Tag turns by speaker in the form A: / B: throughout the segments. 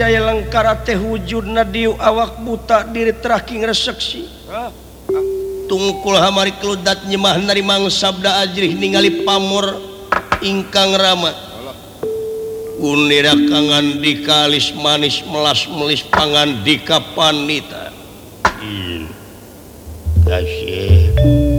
A: lengkara teh wujud nadiu awak buta diri teraking reseksi tungkul hamari keludat nyemah narimang sabda ajrih ningali pamor ingkang rama unira kangan dikalis manis melas melis pangan dikapanita kasih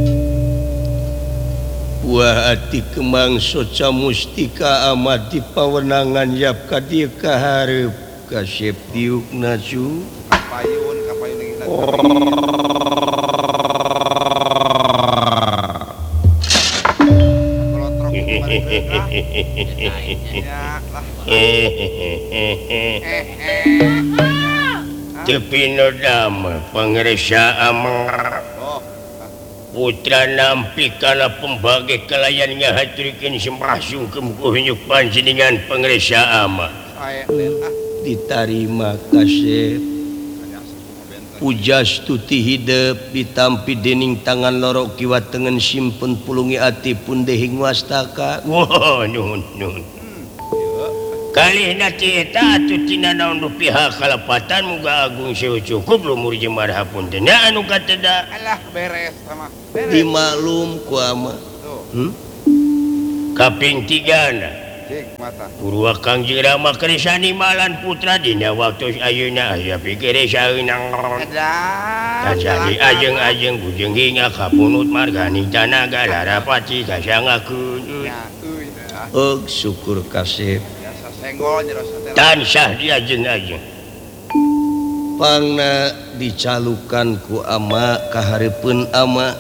A: wah ati kemang soca mustika amat di pawenangan yap kadia kaharep kasep diuk naju
B: kapayun
C: Tepino dama pangeresa amar putra nampi kana pembagai kelayannya haturikeun sembah sungkem kuhunyuk panjenengan pangeresa ama
A: diterima kasep pujas tuti hidup ditampi dening tangan lorok kiwa tengen simpen pulungi ati pun dehing wastaka
C: wah nun kali nanti eta atuh tina naon pihak kalapatan muga agung sewu cukup lumur jemar hapun teh anu kateda
B: alah beres sama
A: dimaklum ku ama
C: kaping 3
B: mata
C: Purwa Kangjeng Rama keresani malan putra dina waktu ayeuna aya pikir saeunang jadi ajeng-ajeng bujeng hinga kapunut margani tanaga larapati kasangakeun
A: syukur kasep
B: biasa senggol jeros
C: tansah diajeng-ajeng
A: pangna dicalukan ku ama kahareupeun ama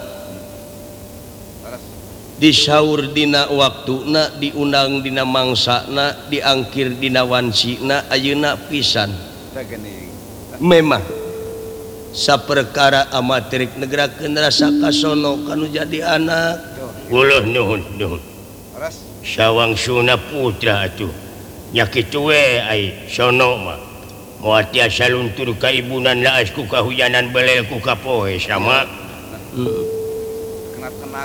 A: disaur dina waktuna diundang dina mangsana diangkir dina wansina ayeuna pisan memang saperkara amaterik negerakeun rasa kasono kanu jadi anak
C: ulah nuhun sawang suna putra atuh nya kitu we ai sono mah moal tiasa luntur ka ibunan laas ku kahujanan belel ku kapoe sama
B: kenat-kenat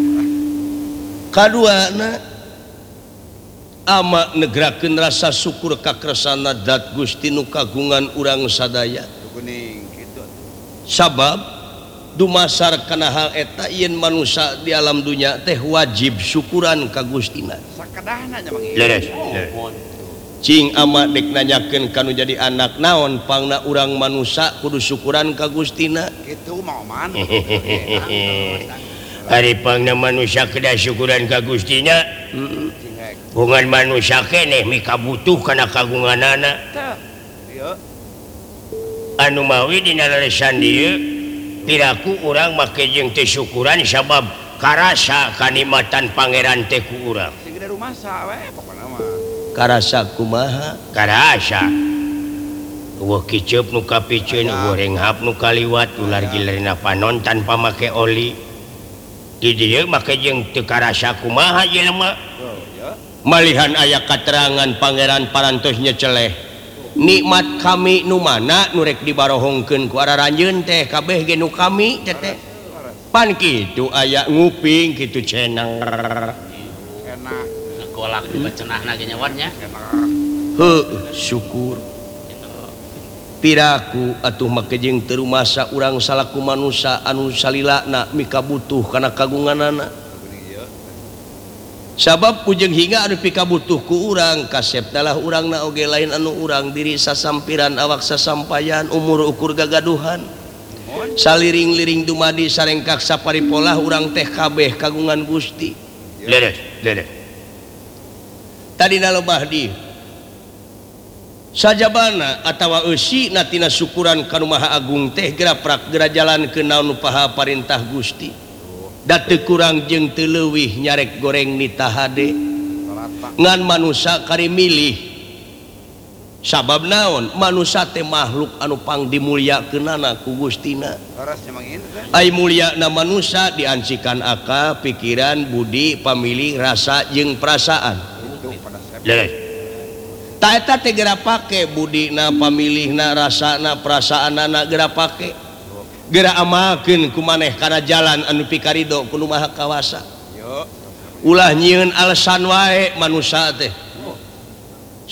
A: kaduana ama negerakeun rasa syukur kakresana dat Gusti nu kagungan urang sadaya
B: kuning kitu
A: sabab dumasar kana hal eta yen manusia di alam dunya teh wajib syukuran ka Gustina
B: sakedahna nya mang
C: leres
A: cing ama dek nanyakeun kanu jadi anak naon pangna urang manusia kudu syukuran ka Gustina
B: kitu mah man
C: hari pangna manusia kedah syukuran ka Gustinya bungan manusia keneh mika butuh kana kagunganana anu mawi dina leresan dieu piraku urang make jeung teu syukuran sabab karasa kanikmatan pangeran teh ku urang
B: sing gede rumasa we pokona mah
A: karasa kumaha
C: karasa wah kiceup nu kapiceun goreng hap nu kaliwat ular gilerna panon tanpa make oli di dieu make jeung teu karasa kumaha jelema malihan aya katerangan pangeran parantos nyeceleh nikmat kami nu mana nu rek dibarohongkeun ku araranjeun teh kabeh ge nu kami teh pan kitu aya nguping kitu cenah
B: enak
D: kolak dibacenahna ge nyawannya
A: syukur piraku atuh make jeung teu rumasa urang salaku manusia anu salilana mika butuh kana kagunganana sabab pujeng hingga anu pika butuh ku urang kasep dalah urangna oge lain anu urang diri sasampiran awak sasampayan umur ukur gagaduhan saliring-liring dumadi sarengkak saparipolah urang teh kabeh kagungan Gusti
C: leres
A: tadina lobah dieu sajabana atawa eusi natina syukuran kanu maha agung teh geura prak geura jalan ke naon nu paha parintah Gusti da teu kurang jeung teu leuwih nyarek goreng nitahade ngan manusia kari milih sabab naon manusia teh makhluk anu pang dimulyakeunana ku Gustina ai mulyana manusia diancikan akal pikiran budi pamilih rasa jeung perasaan
C: leres
A: ta eta teh geura pake budina pamilihna rasana perasaanana geura pake geura amalkeun ku maneh kana jalan anu pikarido ku nu maha kawasa ulah nyieun alesan wae manusia teh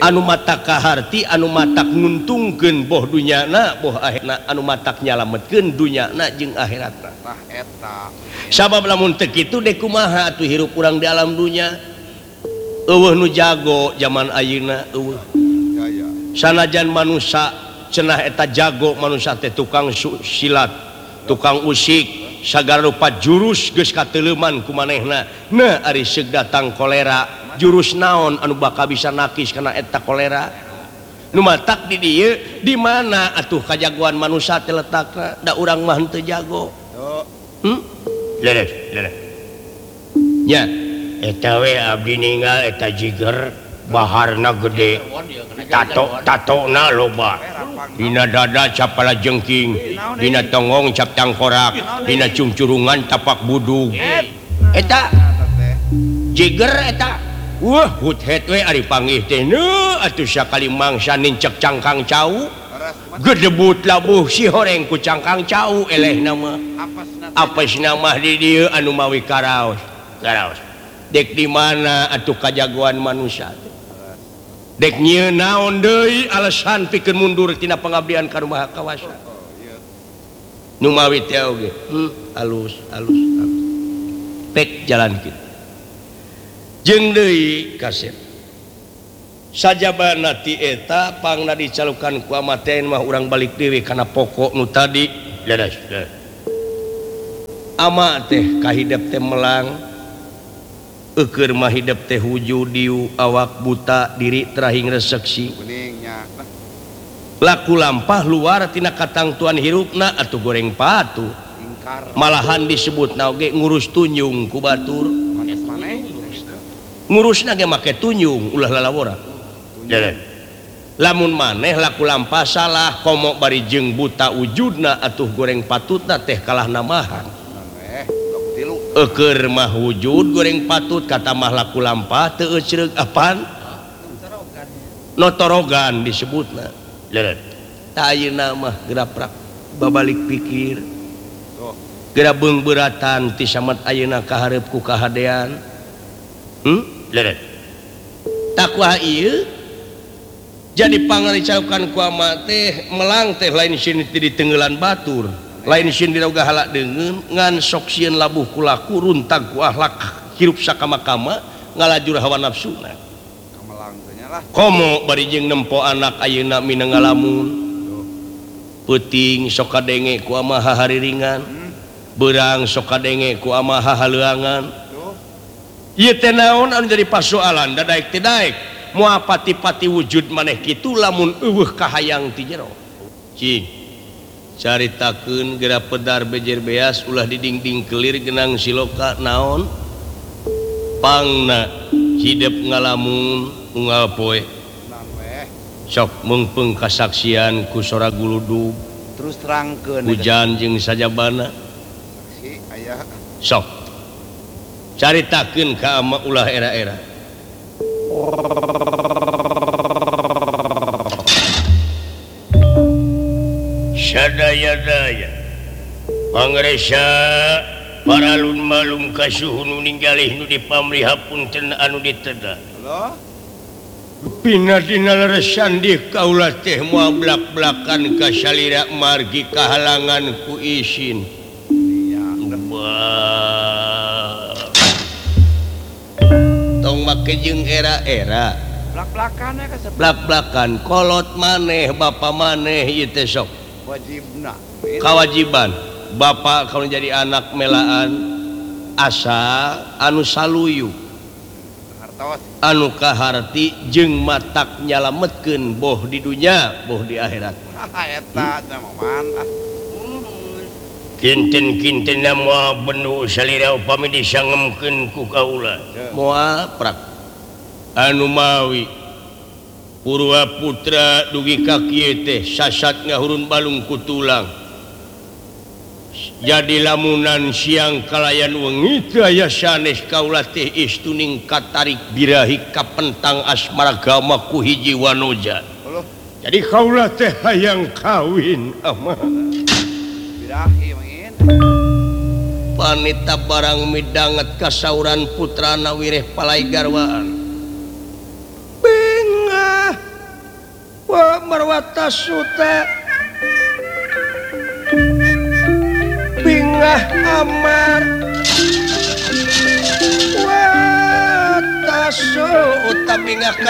A: anu mata kaharti anu matak nguntungkeun boh dunyana boh akhirna anu matak nyalametkeun dunyana jeung akhiratna
B: Tah eta.
A: sabab lamun teu kitu dek kumaha atuh hirup urang di alam dunya eueuh nu jago zaman ayeuna eueuh
B: Ya.
A: sanajan manusia cenah eta jago manusia teh tukang silat tukang usik sagala rupa jurus geus kateuleman ku manehna nah ari seug datang kolera jurus naon anu bakal bisa nakis kana eta kolera nu matak di dieu di mana atuh kajagoan manusia teh letakna da urang mah teu jago
C: leres
A: nya
C: eta we abdi ninggal eta jiger baharna gede tato-tatona loba dina dada capala jengking dina tongong cap tangkorak dina cungcurungan tapak budug eta jiger eta wah hut-het we ari panggih teh atuh sakali mangsa nincek cangkang cau gedebut labuh si horeng ku cangkang cau elehna mah apasna mah di dieu anu mawi karaos dek di mana atuh kajagoan manusia dek nyieun naon deui alasan pikeun mundur tina pangabdian ka Maha Kawasa nu mawi teh oge alus pek jalan kitu jeung deui kasep sajabana ti eta pangna dicalukan ku amaten mah urang balik deui kana pokok nu tadi leres ama teh kahidep teh melang keur mah hidup teh huju diu awak buta diri terahing reseksi
B: Kuningnya.
A: laku lampah luar tina katangtuan hirupna atuh goreng patu
B: Ingkar.
A: malahan disebut oge ngurus tunjung ku batur
B: Manis maneh.
A: ngurusna ge make tunjung ulah lalawora lamun maneh laku lampah salah komo bari jeung buta wujudna atuh goreng patutna teh kalah namahan
B: Tilu.
A: keur mah wujud goreng patut kata mah laku lampah teu ceureuh apaan notorogan disebutna ta ayeuna mah gerak babalik pikir geura beungbeuratan ti samet ayeuna kaharep ku kahadean takwa ieu jadi pangaricalukan ku ama teh melang teh lain sini ti ditenggelan batur lain sieun diraga halak deungeun ngan sok sieun labuh ku laku runtag ku akhlak hirup sakama-kama ngalajur hawa nafsuna
B: Kamelang teh nya lah.
A: komo bari jeung nempo anak ayeuna mina ngalamun peuting sok kadenge ku ama hahariringan beurang sok kadenge ku ama hahaleuangan ieu teh naon anu jadi pasoalan da daek teh daek moal pati-pati wujud maneh kitu lamun eueuh kahayang ti jero cing caritakeun geura pedar bejer beas ulah didingding kelir genang siloka naon pangna hidup ngalamun unggal poe
B: Naon weh.
A: sok meungpeung kasaksian ku sora guludug
B: Terus terangkeun.
A: hujan jeung sajabana
B: Si aya.
A: sok caritakeun ka ama ulah era-era sadaya-daya pangresa para lun malum kasuhun nu ninggalih nu dipamliha punten anu diteda
B: Halo.
A: pina dina leresan di kaula teh moal blak-blakan ka salira margi kahalangan ku isin
B: Iya.
A: tong make jeung era-era
B: Blak-blakan ya kasep.
A: blak-blakan kolot maneh bapa maneh ieu teh sok
B: Wajibna.
A: kawajiban bapak kalau jadi anak melaan asa anu saluyu
B: Hartos.
A: anu kaharti jeung matak nyalametkeun boh di dunya boh di akhirat
B: Eta nya moman.
C: kinten-kinten moal benu salira upami disangemkeun ku kaula
A: moal prak anu mawi Purwa putra dugi ka kieu teh sasat ngahurun balung ku tulang jadi lamunan siang kalayan wengi teu aya sanes kaula teh istuning katarik birahi ka pentang asmaragama ku hiji wanoja
B: Halo.
A: jadi kaula teh hayang kawin amah
B: Birahi mangin.
A: panita barang midanget kasauran putrana wireh palai garwaan bengah watasuta bingah amar watasu uta bingah